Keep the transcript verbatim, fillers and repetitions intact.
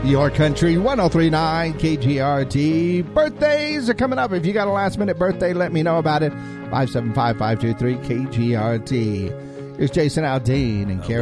Your Country one oh three point nine K G R T. Birthdays are coming up. If you got a last minute birthday, let me know about it. five seven five, five two three K G R T. Here's Jason Aldean and Karen.